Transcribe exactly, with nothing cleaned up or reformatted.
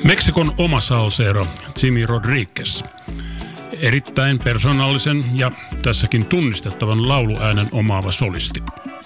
Meksikon oma salsero Jimmy Rodriguez. Erittäin persoonallisen ja tässäkin tunnistettavan lauluäänen omaava solisti.